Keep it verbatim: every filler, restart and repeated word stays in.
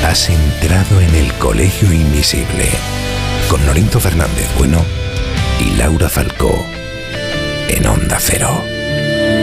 Has entrado en el Colegio Invisible con Norinto Fernández Bueno y Laura Falcó en Onda Cero.